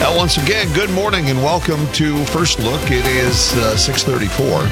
Once again, good morning and welcome to First Look. It is 6:34.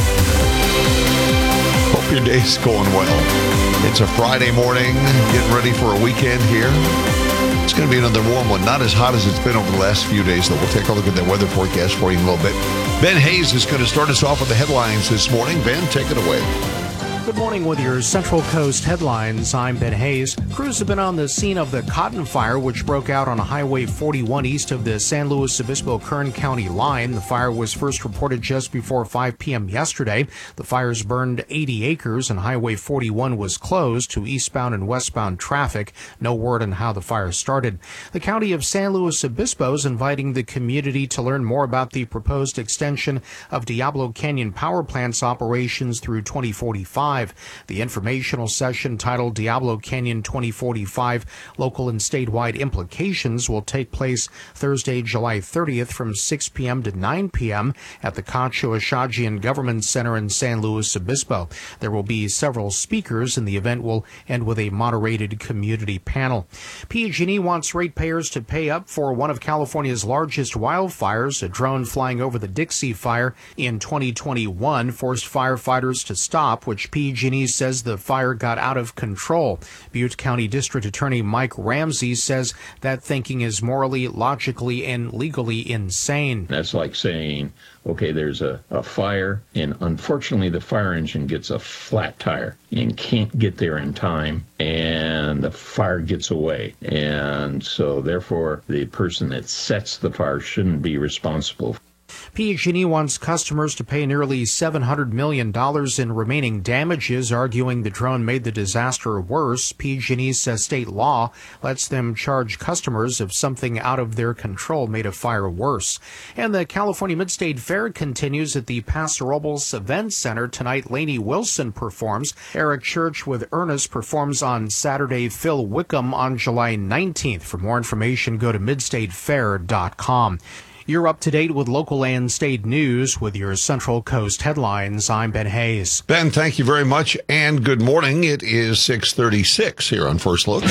Hope your day's going well. It's a Friday morning, getting ready for a weekend here. It's going to be another warm one. Not as hot as it's been over the last few days, though. We'll take a look at that weather forecast for you in a little bit. Ben Hayes is going to start us off with the headlines this morning. Ben, take it away. Good morning with your Central Coast headlines. I'm Ben Hayes. Crews have been on the scene of the cotton fire, which broke out on Highway 41 east of the San Luis Obispo-Kern County line. The fire was first reported just before 5 p.m. yesterday. The fires burned 80 acres and Highway 41 was closed to eastbound and westbound traffic. No word on how the fire started. The county of San Luis Obispo is inviting the community to learn more about the proposed extension of Diablo Canyon Power Plant's operations through 2045. The informational session titled Diablo Canyon 2045 Local and Statewide Implications will take place Thursday, July 30th from 6 p.m. to 9 p.m. at the Concho Ashajian Government Center in San Luis Obispo. There will be several speakers, and the event will end with a moderated community panel. PG&E wants ratepayers to pay up for one of California's largest wildfires. A drone flying over the Dixie Fire in 2021 forced firefighters to stop, which PG&E says the fire got out of control. Butte County District Attorney Mike Ramsey says that thinking is morally, logically, and legally insane. That's like saying, okay, there's a fire, and unfortunately the fire engine gets a flat tire and can't get there in time, and the fire gets away. And so therefore the person that sets the fire shouldn't be responsible. PG&E wants customers to pay nearly $700 million in remaining damages, arguing the drone made the disaster worse. PG&E says state law lets them charge customers if something out of their control made a fire worse. And the California Mid-State Fair continues at the Paso Robles Event Center. Tonight, Lainey Wilson performs. Eric Church with Ernest performs on Saturday. Phil Wickham on July 19th. For more information, go to midstatefair.com. You're up to date with local and state news with your Central Coast headlines. I'm Ben Hayes. Ben, thank you very much, and good morning. It is 6:36 here on First Look.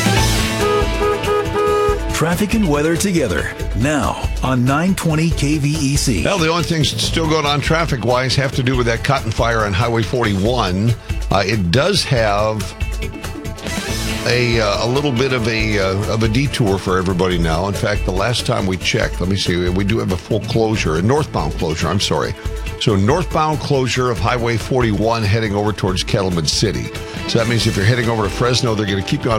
Traffic and weather together now on 920 KVEC. Well, the only things still going on traffic-wise have to do with that cotton fire on Highway 41. It does have a little bit of a detour for everybody now. In fact, the last time we checked, let me see, we do have a full closure, a northbound closure, I'm sorry. So northbound closure of Highway 41 heading over towards Kettleman City. So that means if you're heading over to Fresno, they're going to keep you on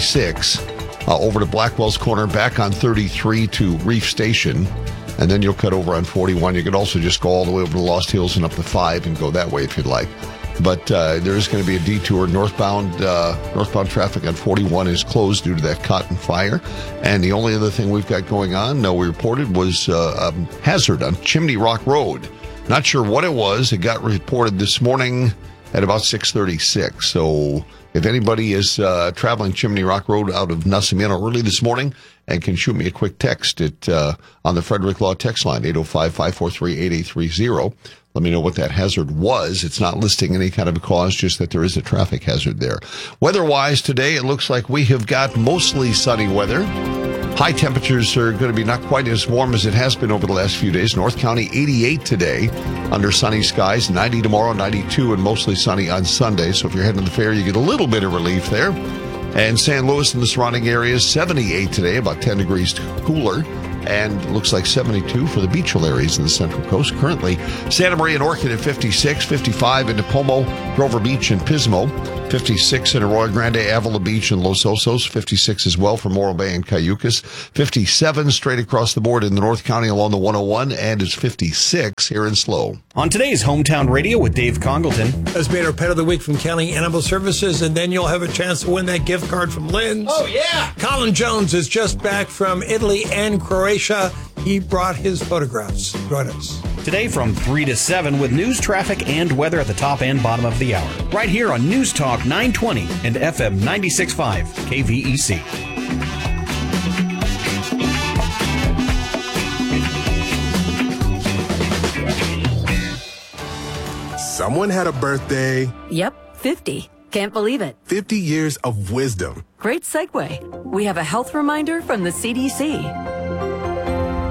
46 over to Blackwell's Corner, back on 33 to Reef Station, and then you'll cut over on 41. You could also just go all the way over to Lost Hills and up to 5 and go that way if you'd like. But there is going to be a detour. Northbound traffic on 41 is closed due to that cotton fire. And the only other thing we've got going on, we reported, was a hazard on Chimney Rock Road. Not sure what it was. It got reported this morning at about 6:36. So if anybody is traveling Chimney Rock Road out of Nacimiento early this morning and can shoot me a quick text on the Frederick Law text line, 805-543-8830. Let me know what that hazard was. It's not listing any kind of a cause, just that there is a traffic hazard there. Weather-wise today, it looks like we have got mostly sunny weather. High temperatures are going to be not quite as warm as it has been over the last few days. North County, 88 today under sunny skies, 90 tomorrow, 92, and mostly sunny on Sunday. So if you're heading to the fair, you get a little bit of relief there. And San Luis and the surrounding areas, 78 today, about 10 degrees cooler. And looks like 72 for the beachal areas in the Central Coast. Currently, Santa Maria and Orchid at 56, 55 in Nipomo, Grover Beach and Pismo, 56 in Arroyo Grande, Avila Beach and Los Osos, 56 as well for Morro Bay and Cayucas, 57 straight across the board in the North County along the 101, and it's 56 here in SLO. On today's Hometown Radio with Dave Congleton. As made our Pet of the Week from County Animal Services, and then you'll have a chance to win that gift card from Lynn's. Oh, yeah! Colin Jones is just back from Italy and Croatia. He brought his photographs. Join us. Today from 3 to 7 with news, traffic, and weather at the top and bottom of the hour. Right here on News Talk 920 and FM 96.5 KVEC. Someone had a birthday. Yep, 50. Can't believe it. 50 years of wisdom. Great segue. We have a health reminder from the CDC.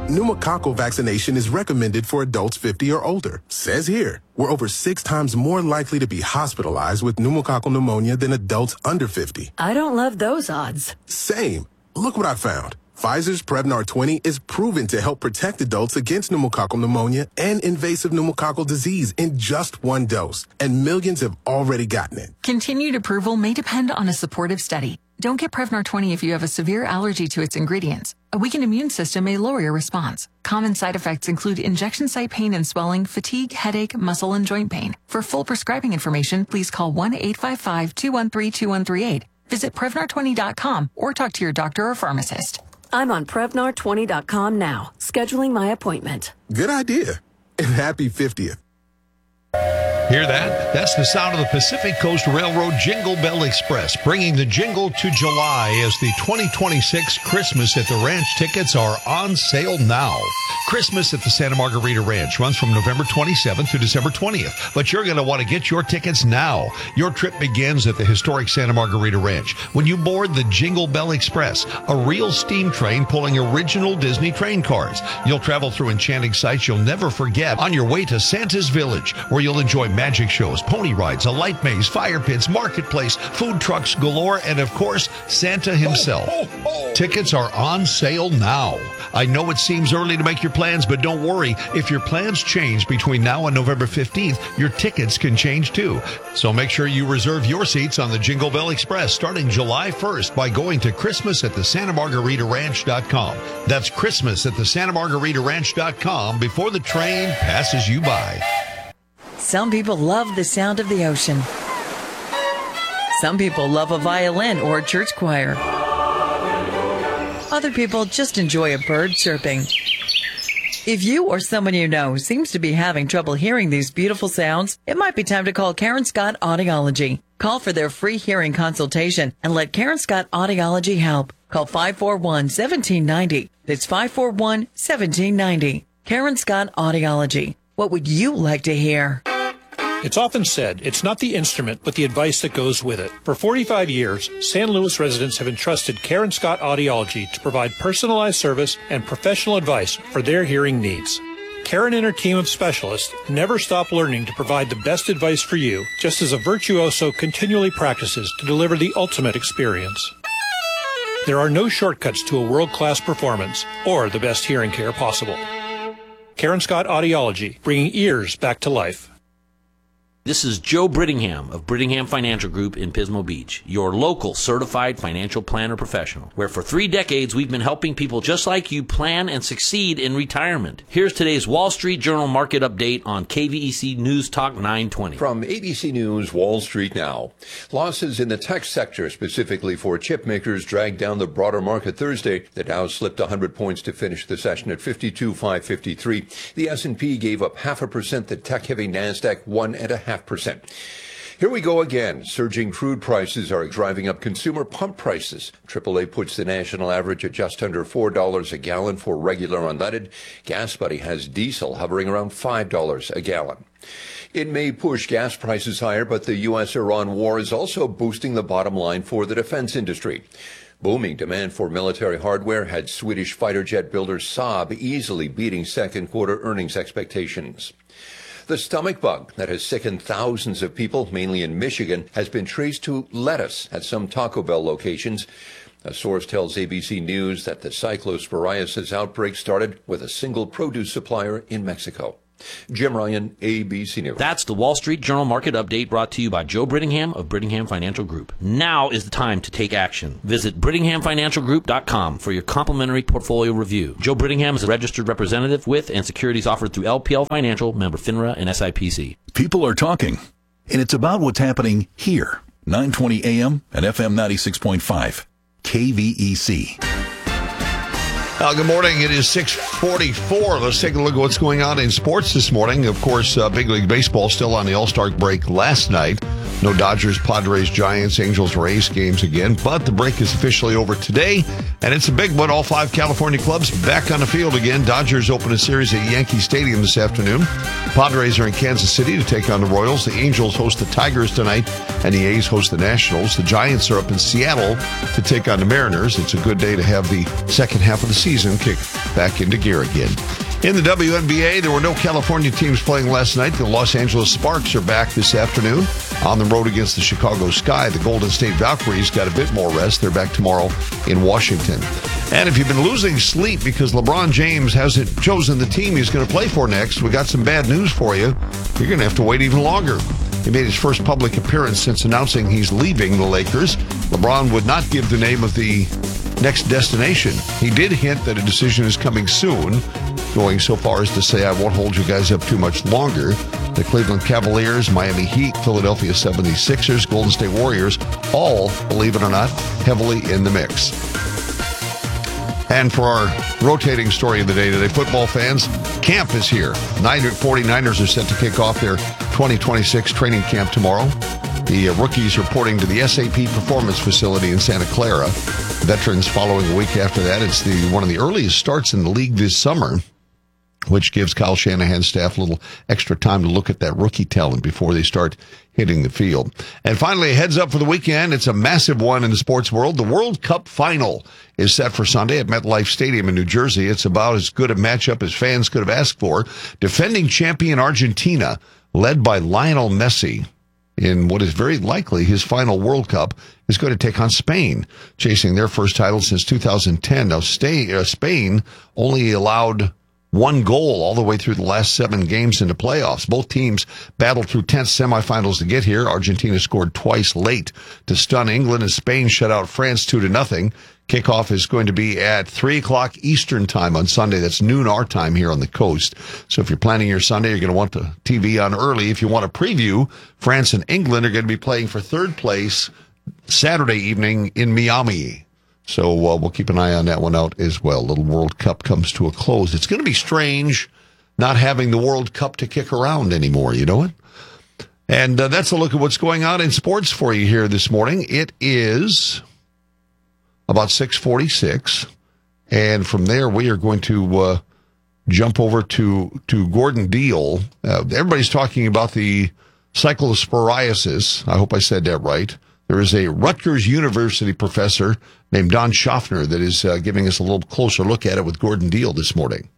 Pneumococcal vaccination is recommended for adults 50 or older. Says here, we're over 6 times more likely to be hospitalized with pneumococcal pneumonia than adults under 50. I don't love those odds. Same. Look what I found. Pfizer's Prevnar 20 is proven to help protect adults against pneumococcal pneumonia and invasive pneumococcal disease in just 1 dose, and millions have already gotten it. Continued approval may depend on a supportive study. Don't get Prevnar 20 if you have a severe allergy to its ingredients. A weakened immune system may lower your response. Common side effects include injection site pain and swelling, fatigue, headache, muscle, and joint pain. For full prescribing information, please call 1-855-213-2138. Visit Prevnar20.com or talk to your doctor or pharmacist. I'm on Prevnar20.com now, scheduling my appointment. Good idea. And happy 50th. Hear that? That's the sound of the Pacific Coast Railroad Jingle Bell Express, bringing the jingle to July as the 2026 Christmas at the Ranch tickets are on sale now. Christmas at the Santa Margarita Ranch runs from November 27th to December 20th, but you're going to want to get your tickets now. Your trip begins at the historic Santa Margarita Ranch when you board the Jingle Bell Express, a real steam train pulling original Disney train cars. You'll travel through enchanting sights you'll never forget on your way to Santa's Village, where you'll enjoy magic shows, pony rides, a light maze, fire pits, marketplace, food trucks galore, and of course, Santa himself. Tickets are on sale now. I know it seems early to make your plans, but don't worry. If your plans change between now and November 15th, your tickets can change too. So make sure you reserve your seats on the Jingle Bell Express starting July 1st by going to ChristmasAtTheSantaMargaritaRanch.com. That's ChristmasAtTheSantaMargaritaRanch.com before the train passes you by. Some people love the sound of the ocean. Some people love a violin or a church choir. Other people just enjoy a bird chirping. If you or someone you know seems to be having trouble hearing these beautiful sounds, it might be time to call Karen Scott Audiology. Call for their free hearing consultation and let Karen Scott Audiology help. Call 541-1790. That's 541-1790. Karen Scott Audiology. What would you like to hear? It's often said, it's not the instrument, but the advice that goes with it. For 45 years, San Luis residents have entrusted Karen Scott Audiology to provide personalized service and professional advice for their hearing needs. Karen and her team of specialists never stop learning to provide the best advice for you, just as a virtuoso continually practices to deliver the ultimate experience. There are no shortcuts to a world-class performance or the best hearing care possible. Karen Scott Audiology, bringing ears back to life. This is Joe Brittingham of Brittingham Financial Group in Pismo Beach, your local certified financial planner professional, where for 3 decades we've been helping people just like you plan and succeed in retirement. Here's today's Wall Street Journal market update on KVEC News Talk 920. From ABC News, Wall Street Now. Losses in the tech sector, specifically for chip makers, dragged down the broader market Thursday. The Dow slipped 100 points to finish the session at 52,553. The S&P gave up 0.5%. The tech-heavy NASDAQ 1.5%. Here we go again. Surging crude prices are driving up consumer pump prices. AAA puts the national average at just under $4 a gallon for regular unleaded. GasBuddy has diesel hovering around $5 a gallon. It may push gas prices higher, but the U.S.-Iran war is also boosting the bottom line for the defense industry. Booming demand for military hardware had Swedish fighter jet builder Saab easily beating second quarter earnings expectations. The stomach bug that has sickened thousands of people, mainly in Michigan, has been traced to lettuce at some Taco Bell locations. A source tells ABC News that the cyclosporiasis outbreak started with a single produce supplier in Mexico. Jim Ryan, ABC News. That's the Wall Street Journal market update brought to you by Joe Brittingham of Brittingham Financial Group. Now is the time to take action. Visit BrittinghamFinancialGroup.com for your complimentary portfolio review. Joe Brittingham is a registered representative with and securities offered through LPL Financial, member FINRA and SIPC. People are talking, and it's about what's happening here. 920 AM and FM 96.5. KVEC. Good morning. It is 6:44. Let's take a look at what's going on in sports this morning. Of course, Big League Baseball still on the All-Star break last night. No Dodgers, Padres, Giants, Angels, Rays games again, but the break is officially over today, and it's a big one. All 5 California clubs back on the field again. Dodgers open a series at Yankee Stadium this afternoon. Padres are in Kansas City to take on the Royals. The Angels host the Tigers tonight, and the A's host the Nationals. The Giants are up in Seattle to take on the Mariners. It's a good day to have the second half of the season kick back into gear again. In the WNBA, there were no California teams playing last night. The Los Angeles Sparks are back this afternoon on the road against the Chicago Sky. The Golden State Valkyries got a bit more rest. They're back tomorrow in Washington. And if you've been losing sleep because LeBron James hasn't chosen the team he's going to play for next, we got some bad news for you. You're going to have to wait even longer. He made his first public appearance since announcing he's leaving the Lakers. LeBron would not give the name of the next destination. He did hint that a decision is coming soon, going so far as to say, I won't hold you guys up too much longer. The Cleveland Cavaliers, Miami Heat, Philadelphia 76ers, Golden State Warriors, all, believe it or not, heavily in the mix. And for our rotating story of the day today, football fans, camp is here. 49ers are set to kick off their 2026 training camp tomorrow. The rookies reporting to the SAP Performance Facility in Santa Clara. Veterans following a week after that. It's one of the earliest starts in the league this summer, which gives Kyle Shanahan's staff a little extra time to look at that rookie talent before they start hitting the field. And finally, a heads up for the weekend. It's a massive one in the sports world. The World Cup final is set for Sunday at MetLife Stadium in New Jersey. It's about as good a matchup as fans could have asked for. Defending champion Argentina, led by Lionel Messi, in what is very likely his final World Cup, is going to take on Spain, chasing their first title since 2010. Now, Spain only allowed 1 goal all the way through the last 7 games in the playoffs. Both teams battled through tense semifinals to get here. Argentina scored twice late to stun England, and Spain shut out France 2-0. Kickoff is going to be at 3 o'clock Eastern time on Sunday. That's noon our time here on the coast. So if you're planning your Sunday, you're going to want the TV on early. If you want a preview, France and England are going to be playing for third place Saturday evening in Miami. So we'll keep an eye on that one out as well. Little World Cup comes to a close. It's going to be strange not having the World Cup to kick around anymore, you know it? And that's a look at what's going on in sports for you here this morning. It is about 6:46, and from there we are going to jump over to Gordon Deal. Everybody's talking about the cyclosporiasis. I hope I said that right. There is a Rutgers University professor named Don Schaffner that is giving us a little closer look at it with Gordon Deal this morning.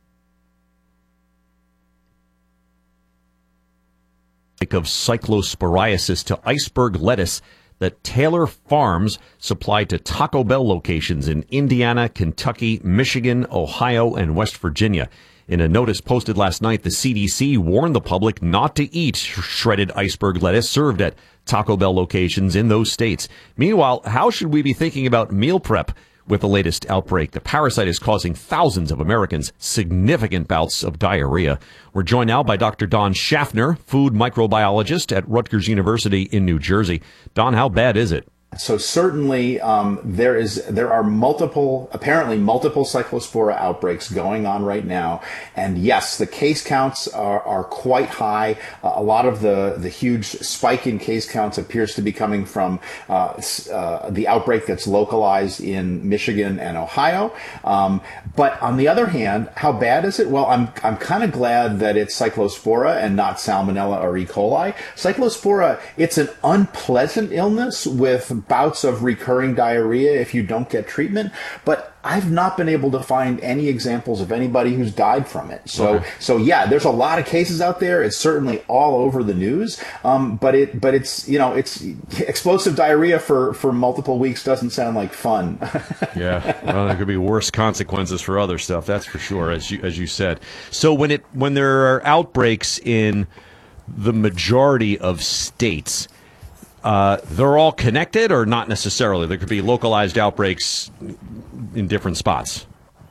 Of cyclosporiasis to iceberg lettuce that Taylor Farms supplied to Taco Bell locations in Indiana, Kentucky, Michigan, Ohio, and West Virginia. In a notice posted last night, the CDC warned the public not to eat shredded iceberg lettuce served at Taco Bell locations in those states. Meanwhile, how should we be thinking about meal prep with the latest outbreak? The parasite is causing thousands of Americans significant bouts of diarrhea. We're joined now by Dr. Don Schaffner, food microbiologist at Rutgers University in New Jersey. Don, how bad is it? So certainly there are apparently multiple cyclospora outbreaks going on right now. And yes, the case counts are quite high. A lot of the huge spike in case counts appears to be coming from the outbreak that's localized in Michigan and Ohio. But on the other hand, how bad is it? Well, I'm kind of glad that it's cyclospora and not Salmonella or E. coli. Cyclospora, it's an unpleasant illness with bouts of recurring diarrhea if you don't get treatment, but I've not been able to find any examples of anybody who's died from it. So yeah, there's a lot of cases out there. It's certainly all over the news. But it's explosive diarrhea for multiple weeks doesn't sound like fun. Yeah, well, there could be worse consequences for other stuff. That's for sure, as you said. So when there are outbreaks in the majority of states, they're all connected or not necessarily? There could be localized outbreaks in different spots.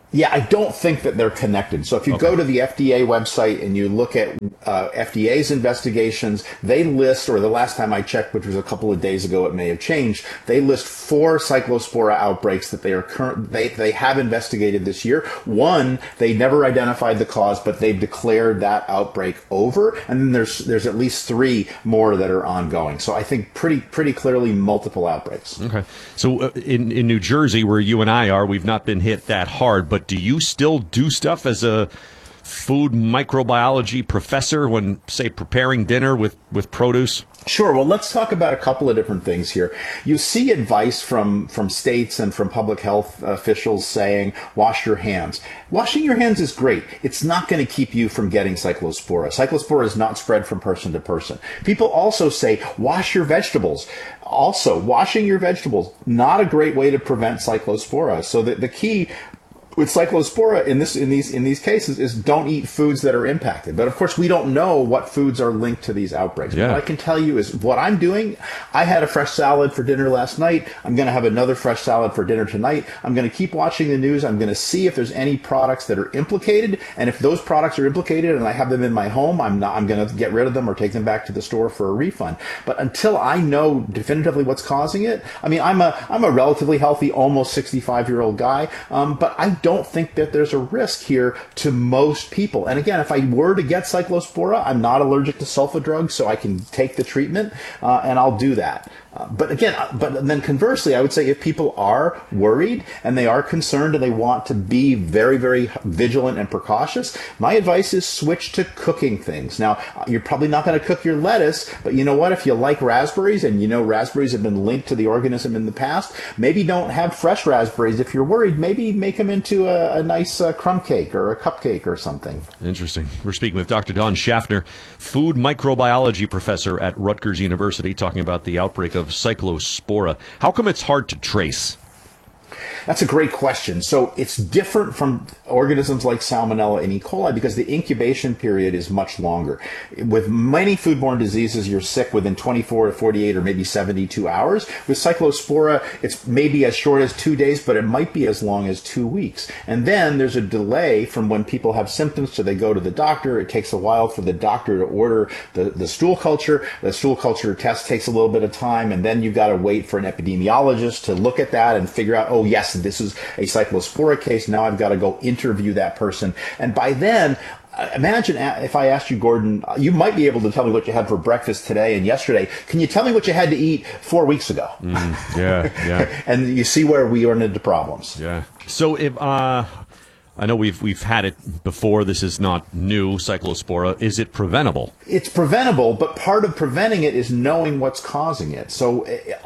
Yeah, I don't think that they're connected. So if you go to the FDA website and you look at FDA's investigations, they list, or the last time I checked, which was a couple of days ago, it may have changed, they list 4 Cyclospora outbreaks that they have investigated this year. One, they never identified the cause, but they've declared that outbreak over. And then there's at least 3 more that are ongoing. So I think pretty clearly multiple outbreaks. Okay. So in New Jersey, where you and I are, we've not been hit that hard, but do you still do stuff as a food microbiology professor when, say, preparing dinner with produce? Sure. Well, let's talk about a couple of different things here. You see advice from states and from public health officials saying, wash your hands. Washing your hands is great. It's not going to keep you from getting Cyclospora. Cyclospora is not spread from person to person. People also say, wash your vegetables. Also, washing your vegetables, not a great way to prevent Cyclospora. So the key with Cyclospora in these cases is don't eat foods that are impacted. But of course, we don't know what foods are linked to these outbreaks. Yeah. What I can tell you is what I'm doing. I had a fresh salad for dinner last night. I'm going to have another fresh salad for dinner tonight. I'm going to keep watching the news. I'm going to see if there's any products that are implicated. And if those products are implicated and I have them in my home, I'm going to get rid of them or take them back to the store for a refund. But until I know definitively what's causing it, I mean, I'm a relatively healthy, almost 65-year-old guy, but I don't think that there's a risk here to most people. And again, if I were to get Cyclospora, I'm not allergic to sulfa drugs, so I can take the treatment, and I'll do that. But then conversely, I would say if people are worried and they are concerned and they want to be very, very vigilant and precautious, my advice is switch to cooking things. Now, you're probably not going to cook your lettuce, but you know what? If you like raspberries, and you know raspberries have been linked to the organism in the past, maybe don't have fresh raspberries. If you're worried, maybe make them into a nice crumb cake or a cupcake or something. Interesting. We're speaking with Dr. Don Schaffner, food microbiology professor at Rutgers University, talking about the outbreak of Cyclospora. How come it's hard to trace? That's a great question. So it's different from organisms like Salmonella and E. coli because the incubation period is much longer. With many foodborne diseases, you're sick within 24 to 48 or maybe 72 hours. With Cyclospora, it's maybe as short as 2 days, but it might be as long as 2 weeks. And then there's a delay from when people have symptoms to they go to the doctor. It takes a while for the doctor to order the stool culture. The stool culture test takes a little bit of time, and then you've got to wait for an epidemiologist to look at that and figure out, oh, yes, this is a Cyclospora case. Now I've got to go interview that person. And by then, imagine if I asked you, Gordon, you might be able to tell me what you had for breakfast today and yesterday. Can you tell me what you had to eat 4 weeks ago? Yeah. And you see where we run into problems. Yeah. So if I know we've had it before. This is not new, Cyclospora. Is it preventable? It's preventable, but part of preventing it is knowing what's causing it. So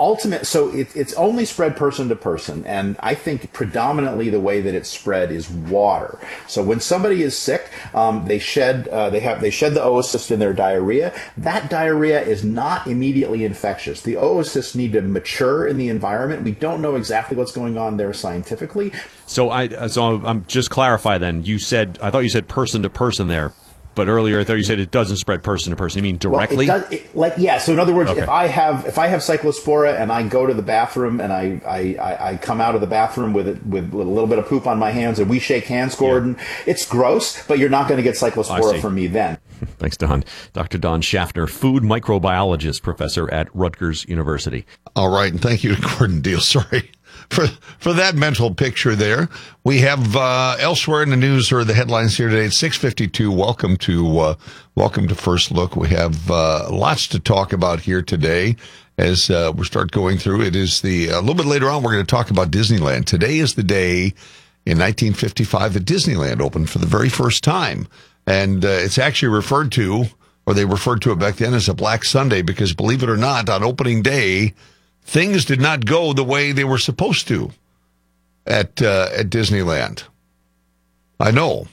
it's only spread person to person, and I think predominantly the way that it's spread is water. So when somebody is sick, they shed the oocyst in their diarrhea. That diarrhea is not immediately infectious. The oocysts need to mature in the environment. We don't know exactly what's going on there scientifically. So I'm just clarify then. I thought you said person to person there, but earlier I thought you said it doesn't spread person to person. You mean directly? Well, So in other words, okay. if I have Cyclospora and I go to the bathroom and I come out of the bathroom with a little bit of poop on my hands and we shake hands, Gordon, it's gross, but you're not going to get Cyclospora from me then. Thanks, Don. Dr. Don Schaffner, food microbiologist professor at Rutgers University. All right, and thank you to Gordon Deal. Sorry for that mental picture there. We have elsewhere in the news or the headlines here today at 6:52. Welcome to First Look. We have lots to talk about here today as we start going through. It is a little bit later on we're going to talk about Disneyland. Today is the day in 1955 that Disneyland opened for the very first time. And it's actually referred to, or they referred to it back then as a Black Sunday, because believe it or not, on opening day, things did not go the way they were supposed to at Disneyland. I know.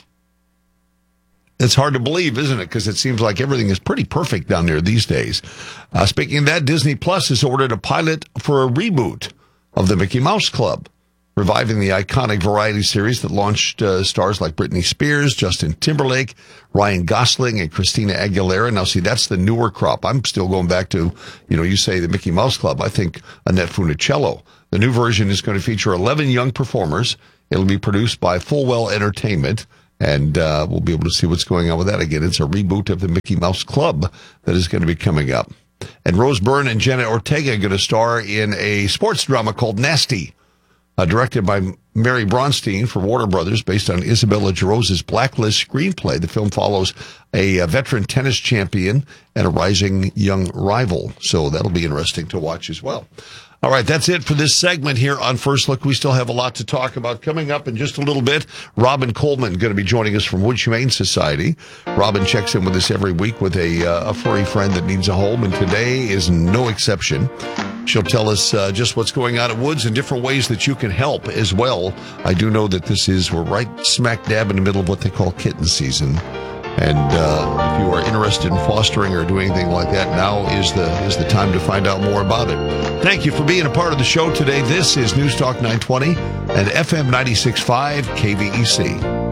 It's hard to believe, isn't it? Because it seems like everything is pretty perfect down there these days. Speaking of that, Disney Plus has ordered a pilot for a reboot of the Mickey Mouse Club, reviving the iconic variety series that launched stars like Britney Spears, Justin Timberlake, Ryan Gosling, and Christina Aguilera. Now, see, that's the newer crop. I'm still going back to, you say the Mickey Mouse Club. I think Annette Funicello. The new version is going to feature 11 young performers, It'll be produced by Fullwell Entertainment, and we'll be able to see what's going on with that. Again, it's a reboot of the Mickey Mouse Club that is going to be coming up. And Rose Byrne and Jenna Ortega are going to star in a sports drama called Nasty, directed by Mary Bronstein for Warner Brothers, based on Isabella Girose's Blacklist screenplay. The film follows a veteran tennis champion and a rising young rival. So that'll be interesting to watch as well. All right, that's it for this segment here on First Look. We still have a lot to talk about. Coming up in just a little bit, Robin Coleman going to be joining us from Woods Humane Society. Robin checks in with us every week with a furry friend that needs a home, and today is no exception. She'll tell us just what's going on at Woods and different ways that you can help as well. I do know that we're right smack dab in the middle of what they call kitten season. And if you are interested in fostering or doing anything like that, now is the time to find out more about it. Thank you for being a part of the show today. This is News Talk 920 and FM 96.5 KVEC.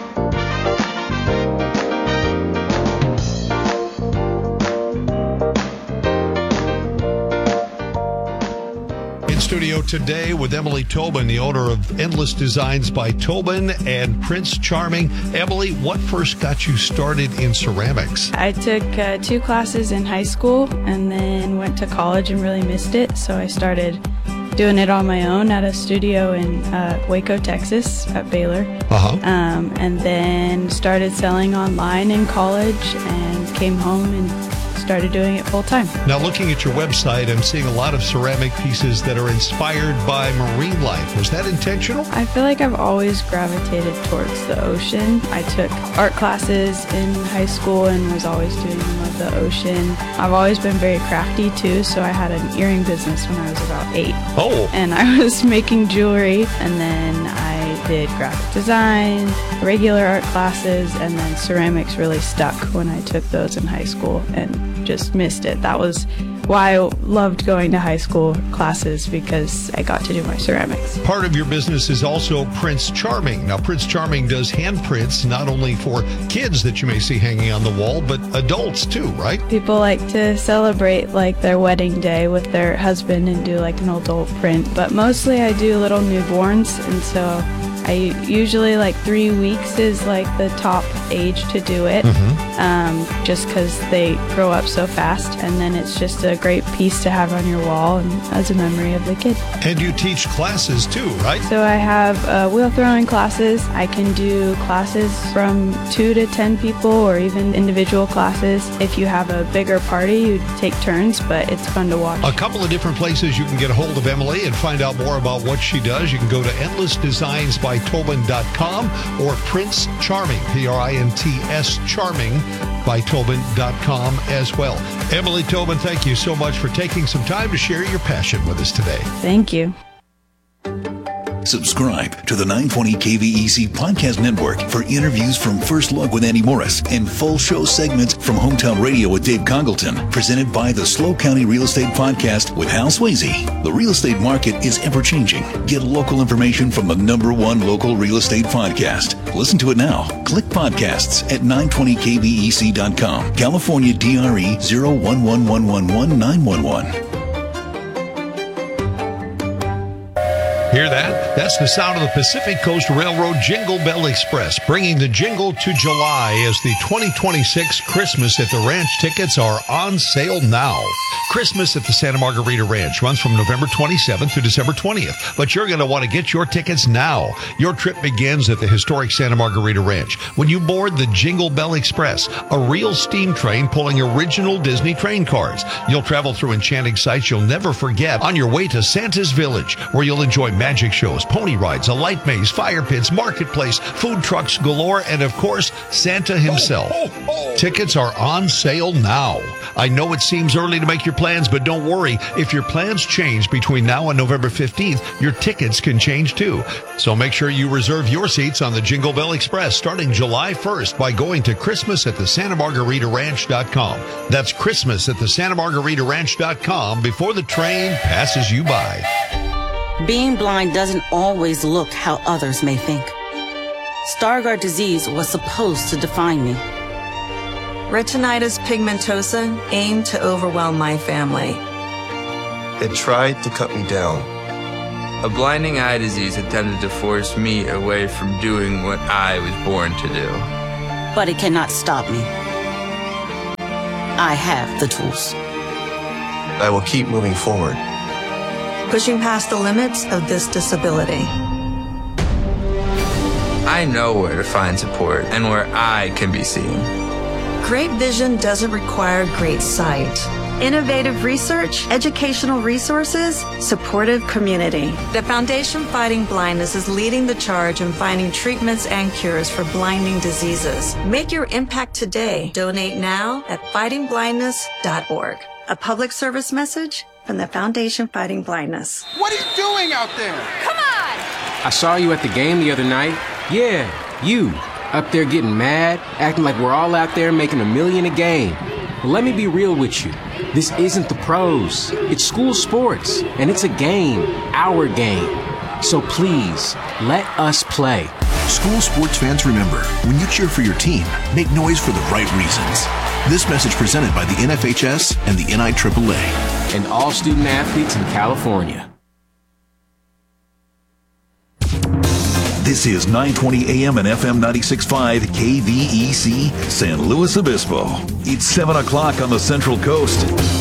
Studio today with Emily Tobin, the owner of Endless Designs by Tobin and Prince Charming. Emily, what first got you started in ceramics? I took 2 classes in high school and then went to college and really missed it, so I started doing it on my own at a studio in Waco, Texas at Baylor. And then started selling online in college and came home and started doing it full time. Now, looking at your website, I'm seeing a lot of ceramic pieces that are inspired by marine life. Was that intentional? I feel like I've always gravitated towards the ocean. I took art classes in high school and was always doing them of the ocean. I've always been very crafty too, so I had an earring business when I was about 8. Oh! And I was making jewelry, and then I did graphic design, regular art classes, and then ceramics really stuck when I took those in high school and just missed it. That was why I loved going to high school classes, because I got to do my ceramics. Part of your business is also Prince Charming. Now, Prince Charming does handprints not only for kids that you may see hanging on the wall, but adults too, right? People like to celebrate like their wedding day with their husband and do like an adult print, but mostly I do little newborns, and so I usually like 3 weeks is like the top age to do it, just because they grow up so fast, and then it's just a great piece to have on your wall and as a memory of the kid. And you teach classes too, right? So I have wheel throwing classes. I can do classes from 2 to 10 people, or even individual classes. If you have a bigger party, you take turns, but it's fun to watch. A couple of different places you can get a hold of Emily and find out more about what she does. You can go to endlessdesignsbytobin.com or Prince Charming, Prints Charming by Tobin.com as well. Emily Tobin, thank you so much for taking some time to share your passion with us today. Thank you. Subscribe to the 920 KVEC Podcast Network for interviews from First Look with Andy Morris and full show segments from Hometown Radio with Dave Congleton, presented by the SLO County Real Estate Podcast with Hal Swayze. The real estate market is ever-changing. Get local information from the #1 local real estate podcast. Listen to it now. Click podcasts at 920kvec.com. California DRE 011111911. Hear that? That's the sound of the Pacific Coast Railroad Jingle Bell Express, bringing the jingle to July as the 2026 Christmas at the Ranch tickets are on sale now. Christmas at the Santa Margarita Ranch runs from November 27th to December 20th, but you're going to want to get your tickets now. Your trip begins at the historic Santa Margarita Ranch when you board the Jingle Bell Express, a real steam train pulling original Disney train cars. You'll travel through enchanting sights you'll never forget on your way to Santa's Village, where you'll enjoy magic shows, pony rides, a light maze, fire pits, marketplace, food trucks galore, and of course, Santa himself. Tickets are on sale now. I know it seems early to make your plans, but don't worry. If your plans change between now and November 15th, your tickets can change too. So make sure you reserve your seats on the Jingle Bell Express starting July 1st by going to christmasatthesantamargaritaranch.com. That's christmasatthesantamargaritaranch.com before the train passes you by. Being blind doesn't always look how others may think. Stargardt disease was supposed to define me. Retinitis pigmentosa aimed to overwhelm my family. It tried to cut me down. A blinding eye disease attempted to force me away from doing what I was born to do. But it cannot stop me. I have the tools. I will keep moving forward. Pushing past the limits of this disability. I know where to find support and where I can be seen. Great vision doesn't require great sight. Innovative research, educational resources, supportive community. The Foundation Fighting Blindness is leading the charge in finding treatments and cures for blinding diseases. Make your impact today. Donate now at fightingblindness.org. A public service message from the Foundation Fighting Blindness. What are you doing out there? Come on! I saw you at the game the other night. Yeah, you. Up there getting mad, acting like we're all out there making $1 million a game. Well, let me be real with you. This isn't the pros. It's school sports, and it's a game, our game. So please, let us play. School sports fans, remember, when you cheer for your team, make noise for the right reasons. This message presented by the NFHS and the NIAAA. And all student athletes in California. This is 920 AM and FM 96.5 KVEC San Luis Obispo. It's 7 o'clock on the Central Coast.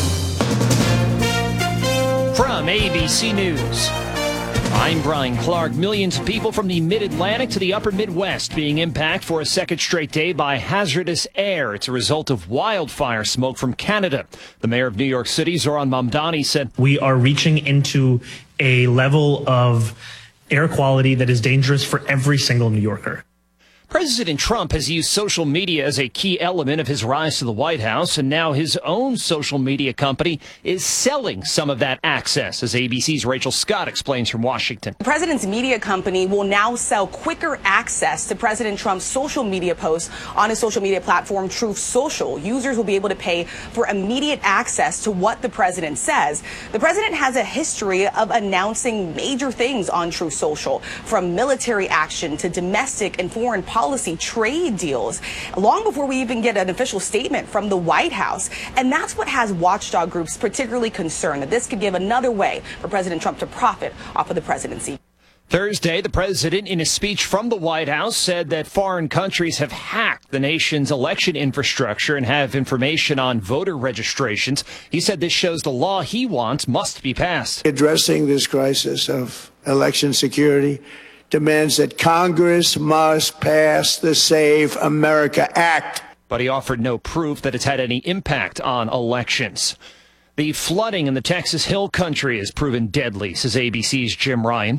From ABC News, I'm Brian Clark. Millions of people from the Mid-Atlantic to the upper Midwest being impacted for a second straight day by hazardous air. It's a result of wildfire smoke from Canada. The mayor of New York City, Zoran Mamdani, said, "We are reaching into a level of air quality that is dangerous for every single New Yorker." President Trump has used social media as a key element of his rise to the White House, and now his own social media company is selling some of that access, as ABC's Rachel Scott explains from Washington. The president's media company will now sell quicker access to President Trump's social media posts on his social media platform, Truth Social. Users will be able to pay for immediate access to what the president says. The president has a history of announcing major things on Truth Social, from military action to domestic and foreign policy trade deals, long before we even get an official statement from the White House. And that's what has watchdog groups particularly concerned, that this could give another way for President Trump to profit off of the presidency. Thursday, the president, in a speech from the White House, said that foreign countries have hacked the nation's election infrastructure and have information on voter registrations. He said this shows the law he wants must be passed. Addressing this crisis of election security demands that Congress must pass the Save America Act. But he offered no proof that it's had any impact on elections. The flooding in the Texas Hill Country has proven deadly, says ABC's Jim Ryan.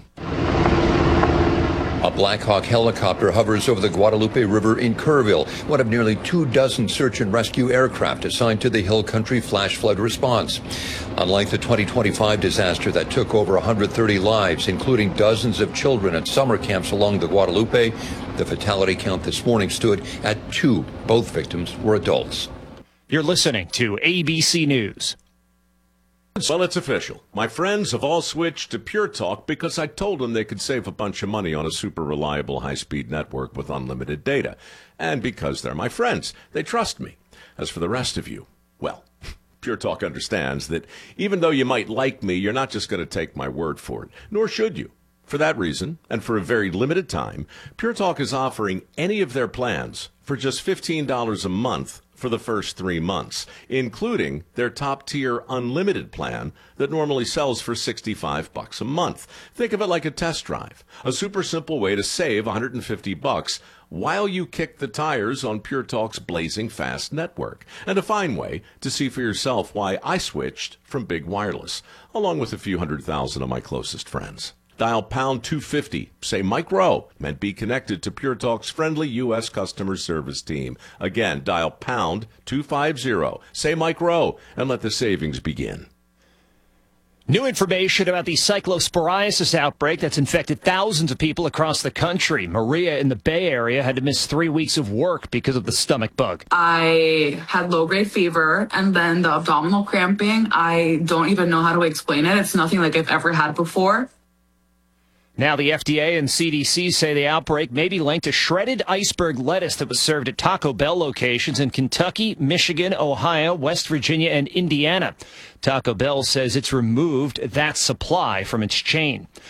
A Black Hawk helicopter hovers over the Guadalupe River in Kerrville, one of nearly 24 search and rescue aircraft assigned to the Hill Country flash flood response. Unlike the 2025 disaster that took over 130 lives, including dozens of children at summer camps along the Guadalupe, the fatality count this morning stood at 2. Both victims were adults. You're listening to ABC News. Well, it's official. My friends have all switched to Pure Talk because I told them they could save a bunch of money on a super reliable high-speed network with unlimited data. And because they're my friends, they trust me. As for the rest of you, well, Pure Talk understands that even though you might like me, you're not just going to take my word for it, nor should you. For that reason, and for a very limited time, Pure Talk is offering any of their plans for just $15 a month for the first 3 months, including their top-tier unlimited plan that normally sells for $65 a month. Think of it like a test drive, a super simple way to save $150 while you kick the tires on Pure Talk's blazing fast network, and a fine way to see for yourself why I switched from Big Wireless, along with a few 100,000 of my closest friends. Dial pound 250, say Mike Rowe, and be connected to Pure Talk's friendly U.S. customer service team. Again, dial pound 250, say Mike Rowe, and let the savings begin. New information about the cyclosporiasis outbreak that's infected thousands of people across the country. Maria in the Bay Area had to miss 3 weeks of work because of the stomach bug. I had low-grade fever, and then the abdominal cramping. I don't even know how to explain it. It's nothing like I've ever had before. Now the FDA and CDC say the outbreak may be linked to shredded iceberg lettuce that was served at Taco Bell locations in Kentucky, Michigan, Ohio, West Virginia, and Indiana. Taco Bell says it's removed that supply from its chain.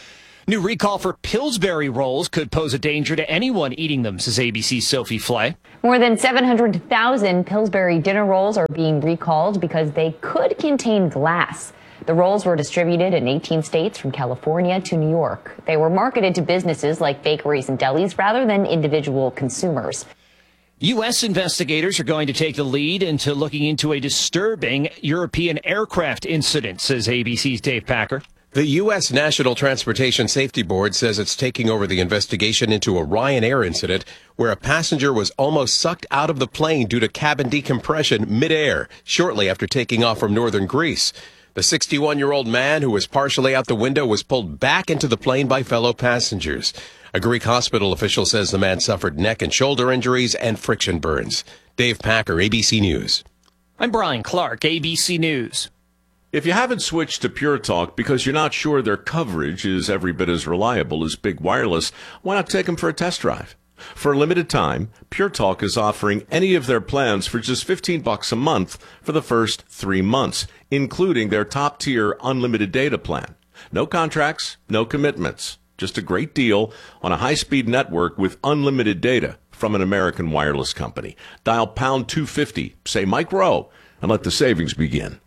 New recall for Pillsbury rolls could pose a danger to anyone eating them, says ABC's Sophie Flay. More than 700,000 Pillsbury dinner rolls are being recalled because they could contain glass. The rolls were distributed in 18 states from California to New York. They were marketed to businesses like bakeries and delis rather than individual consumers. U.S. investigators are going to take the lead into looking into a disturbing European aircraft incident, says ABC's Dave Packer. The U.S. National Transportation Safety Board says it's taking over the investigation into a Ryanair incident where a passenger was almost sucked out of the plane due to cabin decompression midair shortly after taking off from northern Greece. The 61-year-old man who was partially out the window was pulled back into the plane by fellow passengers. A Greek hospital official says the man suffered neck and shoulder injuries and friction burns. Dave Packer, ABC News. I'm Brian Clark, ABC News. If you haven't switched to Pure Talk because you're not sure their coverage is every bit as reliable as Big Wireless, why not take them for a test drive? For a limited time, Pure Talk is offering any of their plans for just $15 a month for the first 3 months, including their top-tier unlimited data plan. No contracts, no commitments. Just a great deal on a high-speed network with unlimited data from an American wireless company. Dial pound 250, say Mike Rowe, and let the savings begin.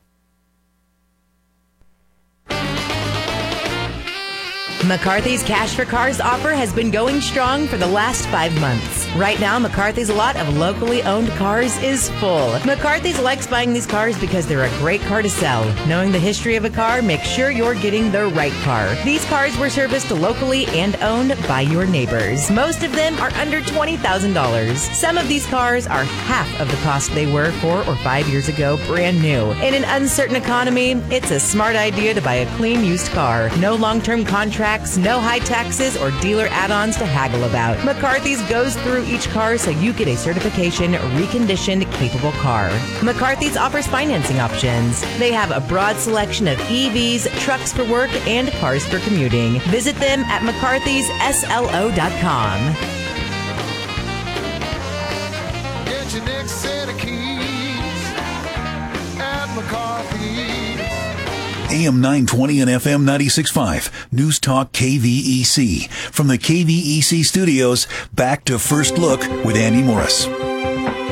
McCarthy's Cash for Cars offer has been going strong for the last 5 months. Right now, McCarthy's lot of locally owned cars is full. McCarthy's likes buying these cars because they're a great car to sell. Knowing the history of a car, make sure you're getting the right car. These cars were serviced locally and owned by your neighbors. Most of them are under $20,000. Some of these cars are half of the cost they were 4 or 5 years ago, brand new. In an uncertain economy, it's a smart idea to buy a clean used car. No long-term contracts, no high taxes or dealer add-ons to haggle about. McCarthy's goes through each car so you get a certification, reconditioned, capable car. McCarthy's offers financing options. They have a broad selection of EVs, trucks for work, and cars for commuting. Visit them at McCarthy'sSLO.com. Get your next set of keys at McCarthy's. AM 920 and FM 96.5, News Talk KVEC. From the KVEC studios, back to First Look with Andy Morris.